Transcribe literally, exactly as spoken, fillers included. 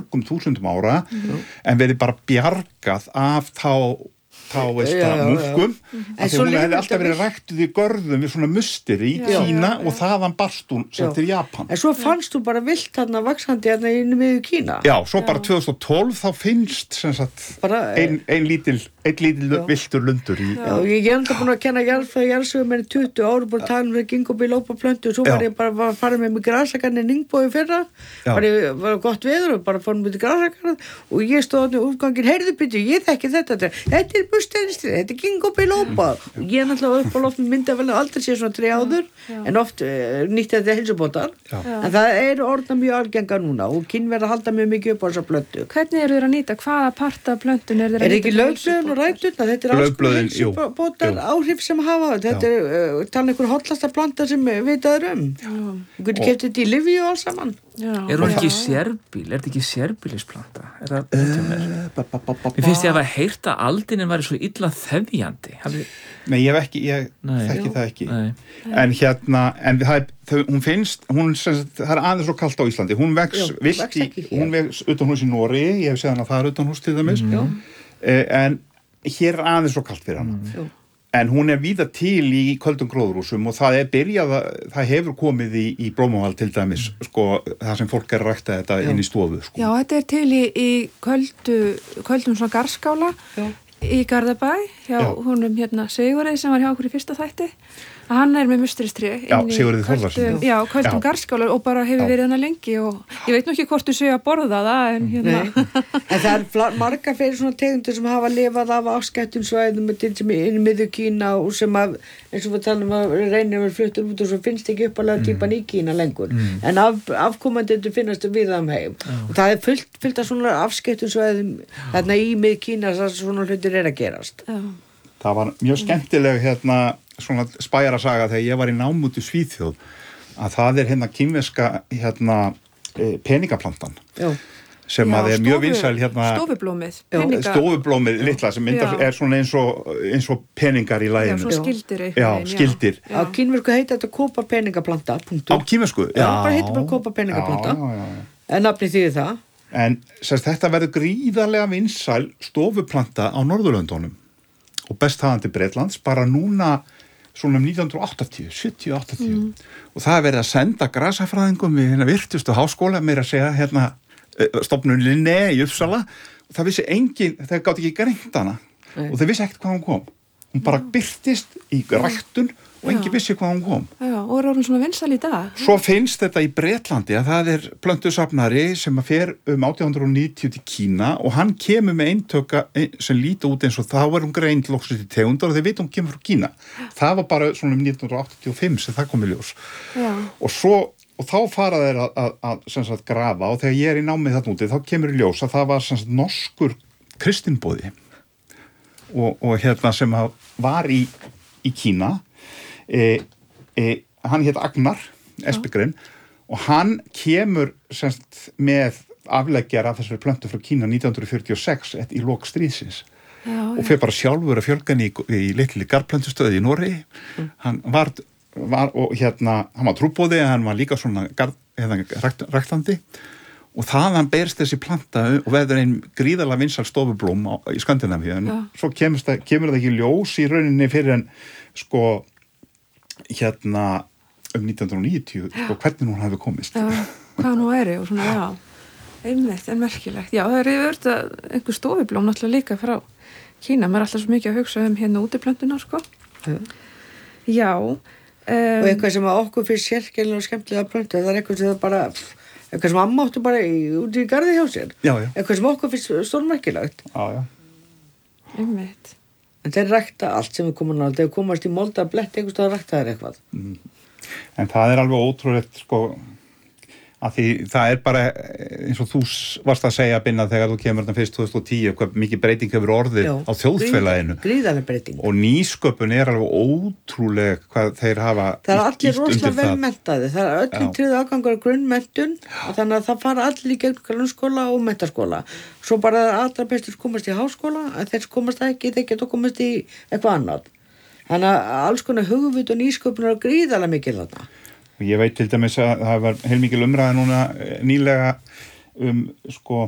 mörgum þúsundum ára mm-hmm. en verið bara bjargað af þá þá veist að munkum að því hún hefði alltaf verið ræktuð í görðum við svona musteri í já, Kína já, já. Og þaðan barst hún sem til Japan. En svo fannst þú bara vilt þarna vaxandi hérna inn í miðju Kína. Já, svo já. Bara tvö þúsund og tólf þá finnst sem sagt ein, ein lítil, ein lítil viltur lundur í. Já, ég er enda búin að kenna jarðfræði jarðsögu með tuttugu ára búin að tala um það gingobi lópaplöntu og svo var já. Ég bara var að fara með mig grasakarni Ningbói fyrra. Var ég var gott veður og bara fórum við til grasakarni og ég stóð á útgangin heyrðu byrju, ég þekki þetta. Þetta er Steinstri, þetta er gingobi lópa og ég er náttúrulega upp á loft myndi að vel aldrei sé svona tré áður já. En oft uh, nýtt þetta heilsubótar en það er orðna mjög algenga núna og kynverða halda mjög mikið upp á þessa plöntu. Hvernig eru þeir að nýta? Hvaða parta af plöntun er þeir að nýta? Er ekki laufblöðin og ræturna? Þetta er alls konar heilsubótar áhrif sem hafa þetta er uh, talað einhver hollasta planta sem vitaður um þú getur keypt þetta í lyfju og alls saman. Já. Er hún ekki sérbíl? Er þetta ekki sérbílisplanta? Er það uh, Mér finnst ég að hafa heyrt að aldinin væri svo illa þefjandi. Hafi... Nei, ég hef ekki, ég Nei. Þekki það ekki. Nei. En hérna, en það er, þau, hún finnst, hún, það er aðeins svo kalt á Íslandi. Hún vex vilt í, hún vex utanhús í Noregi, ég hef séð hana það er utanhús til dæmis. Mm. En hér er aðeins svo kalt fyrir hana. Mm. En hún er víða til í köldum gróðurhúsum og það er byrjað að, það hefur komið í, í Blómavall til dæmis, sko, það sem fólk er að rækta þetta Já. Inn í stofu, sko. Já, þetta er til í, í köldu, köldum svona garskála Já. Í Garðabæ, hjá honum hérna Sigurði sem var hjá okkur í fyrsta þætti. Hann er með mustristré Já, Sigurði Þórðarsson. Já, köldum garskálar og bara hefur já. Verið hana lengi og ég veit nú ekki hvort þú séu að borða það en hérna. En það er fla- margar fyrir svona tegundir sem hafa lifað af afskættum svæðum til sem inn í miðju Kína og sem að, eins og við talum að reynir að fluttur út og svo finnst ekki uppalega típan í Kína lengur. Mm. En af, afkomendur finnast við það um heim. Og það er fullt, fullt af svona afskættum svæðum þarna í miðju Kína þar svona hlutir er að gerast. Já. Það var mjög skemmtileg hérna svona spæjarasaga þegar ég var í námu út í Svíþjóð að það er hérna kínverska hérna e, peningaplantan Já. Sem já, að er stofu, mjög vinsæl hérna stofublómið peninga... stofublómið litla sem myndar, er svona eins og, eins og peningar í laginu. Já, svo skildir Já, skildir. Já. Á kínversku heitir þetta kópa peningaplanta punktur. Á kínversku? Já, já bara heitir bara kópa peningaplanta já, já, já. En nafnið þýðir það En sérst, þetta verður gríðarlega vinsæl stofuplanta á Norðurlöndunum og best hafandi Bretlands bara núna svona um nítján hundruð áttatíu, sjötíu áttatíu mm. og það er verið að senda grasafræðingum við hérna virtustu háskóla meira að segja hérna stofnun Linné í Uppsala og það vissi engin, það gátt ekki greint hana Nei. Og það vissi ekkert hvað hún kom hún bara birtist í ræktun og engin vissi hvað hún kom Já, og er orðin svona vinsæl í dag Svo finnst þetta í Bretlandi að það er plöntusafnari sem að fer um átján hundruð níutíu til Kína og hann kemur með eintöka sem líta út eins og þá er hún greind loksins í tegundar og þeir veit hún kemur frá Kína það var bara svona um nítján hundruð áttatíu og fimm sem það kom í ljós Já. Og svo og þá fara þeir að, að, að sem sagt grafa og þegar ég er í námið þarna úti þá kemur í ljós að það var sem sagt norskur kristinboði og, og hérna sem var í, í Kína E, e, hann hét Agnar Espegren og hann kemur semst með afleggjar af þessari plöntu frá Kína nítján hundruð fjörutíu og sex í lok stríðsins já, og fer bara sjálfur að fjölgan í, í litli garðplöntustöði í Noregi mm. hann var, var og hérna hann var trúboði, hann var líka svona garð, hérna, rækt, ræktandi og þaðan berst þessi planta og verður einn gríðarlega vinsæl stofublóm á, í Skandinavíu en svo kemur það, kemur það ekki ljós í rauninni fyrir en sko hérna um nítján hundruð níutíu og hvernig hún hafi komist já, hvað nú er og svona, já, einmitt en merkilegt já, það er yfir einhver stofublóm náttúrulega líka frá Kína maður er alltaf svo mikið að hugsa um hérna útiplöntuna sko mm. já um, og eitthvað sem að okkur finnst sérkennilega og skemmtilega plöntu það er eitthvað sem það bara eitthvað sem amma áttu bara í, út í garði hjá sér já, já. Eitthvað sem okkur finnst stórmerkilegt já, já einmitt En þeir rækta allt sem við komum á, þeir komast í molda blett einhvers staðar rækta þeir eitthvað. Mm. En það er alveg ótrúlegt, sko, að því það er bara, eins og þú varst að segja, Binna, þegar þú kemur þarna fyrst tvö þúsund og tíu, hvað mikið breyting hefur orðið Já, á þjóðfélaginu. Gríðarleg breyting. Og nýsköpun er alveg ótrúleg hvað þeir hafa Það er allir rosalega vel menntaði, það er öllum tryggð aðgangur að grunnmenntun og þannig að það fara allir í gegn grunnskóla og menntaskóla. Svo bara allra bestur komast í háskóla, að þeir komast ekki, þeir geta komast í eitthvað annað. Þannig að alls konar hugvit og nýsköpun er gríðarlega mikil þarna. Ég veit til dæmis að það var heilmikil umræða núna nýlega um sko